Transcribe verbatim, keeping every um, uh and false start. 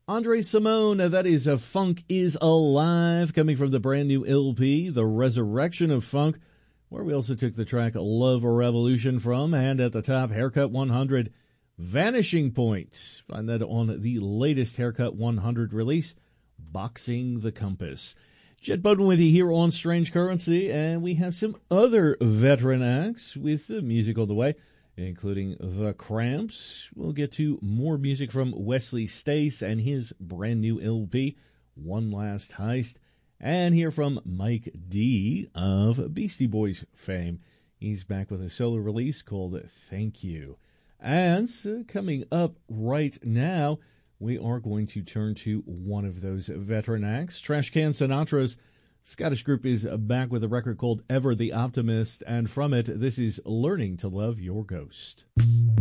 Andre Simone, that is a Funk is Alive, coming from the brand new L P, The Resurrection of Funk, where we also took the track Love Revolution from, and at the top, Haircut one hundred, Vanishing Point. Find that on the latest Haircut one hundred release, Boxing the Compass. Jed Bowden with you here on Strange Currency, and we have some other veteran acts with the music on the way, including The Cramps. We'll get to more music from Wesley Stace and his brand new L P, One Last Heist, and hear from Mike D of Beastie Boys fame. He's back with a solo release called Thank You. And uh, coming up right now, we are going to turn to one of those veteran acts. Trashcan Sinatra's Scottish group is back with a record called Ever the Optimist, and from it, this is Learning to Love Your Ghost.